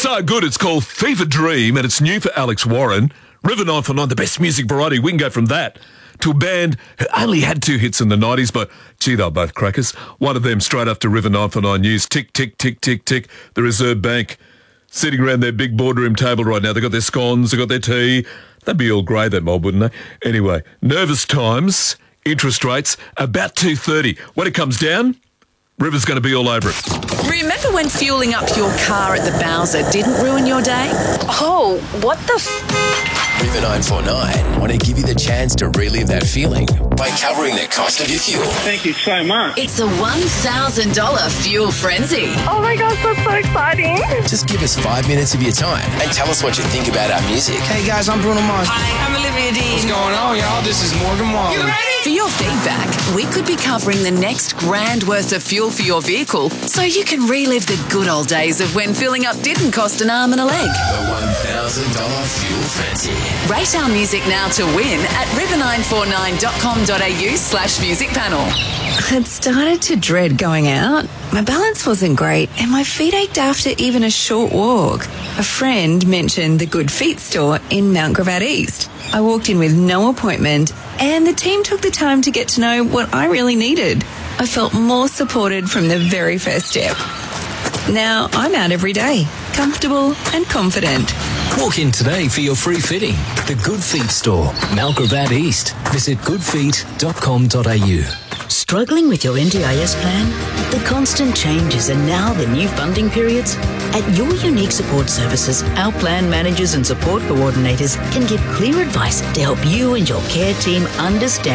so good it's called Fever Dream and it's new for Alex Warren. River 949, the best music variety. We can go from that to a band who only had 2 hits in the 90s, but gee, they were both crackers. One of them straight after River 949 News. Tick, tick, tick, tick, tick. The Reserve Bank sitting around their big boardroom table right now. They got their scones, they got their tea. They'd be all grey, that mob, wouldn't they? Anyway, nervous times, interest rates, about 230. When it comes down, River's going to be all over it. Remember when fueling up your car at the Bowser didn't ruin your day? Oh, what the River 949 want to give you the chance to relive that feeling by covering the cost of your fuel. Thank you so much. It's a $1,000 fuel frenzy. Oh my gosh, that's so exciting. Just give us 5 minutes of your time and tell us what you think about our music. Hey guys, I'm Bruno Mars. Hi, I'm Olivia Dean. What's going on, y'all? This is Morgan Wallen. You ready? For your feedback, we could be covering the next grand worth of fuel for your vehicle so you can relive the good old days of when filling up didn't cost an arm and a leg. The $1,000 fuel frenzy. Rate our music now to win at river949.com.au/music panel. I'd started to dread going out. My balance wasn't great and my feet ached after even a short walk. A friend mentioned the Good Feet store in Mount Gravatt East. I walked in with no appointment and the team took the time to get to know what I really needed. I felt more supported from the very first step. Now I'm out every day, comfortable and confident. Walk in today for your free fitting. The Good Feet store, Mount Gravatt East. Visit goodfeet.com.au. Struggling with your NDIS plan? The constant changes and now the new funding periods? At Your Unique Support Services, our plan managers and support coordinators can give clear advice to help you and your care team understand